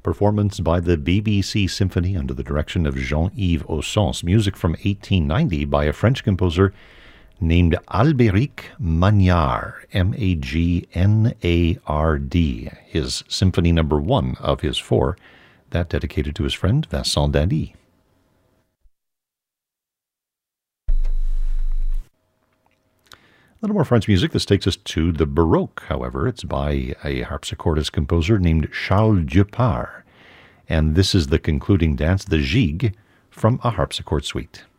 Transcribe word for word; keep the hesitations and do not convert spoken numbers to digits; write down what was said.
performance by the B B C Symphony under the direction of Jean-Yves Ossonce, music from eighteen ninety by a French composer named Albéric Magnard, M A G N A R D, his symphony number one of his four, that dedicated to his friend Vincent Dany. A little more French music. This takes us to the Baroque, however. It's by a harpsichordist composer named Charles Dupart. And this is the concluding dance, the Gigue, from a harpsichord suite.